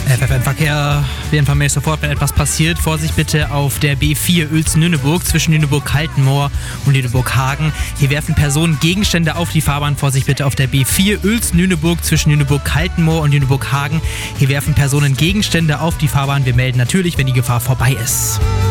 FFN-Verkehr. Wir informieren sofort, wenn etwas passiert. Vorsicht bitte auf der B4 Uelzen-Lüneburg zwischen Lüneburg-Kaltenmoor und Lüneburg-Hagen. Hier werfen Personen Gegenstände auf die Fahrbahn. Vorsicht bitte auf der B4 Uelzen-Lüneburg zwischen Lüneburg-Kaltenmoor und Lüneburg-Hagen. Hier werfen Personen Gegenstände auf die Fahrbahn. Wir melden natürlich, wenn die Gefahr vorbei ist.